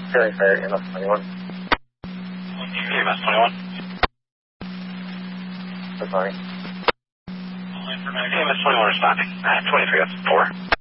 Feeling fair, EMS 21. EMS 21. Good morning. EMS 21 responding. 23, that's 4.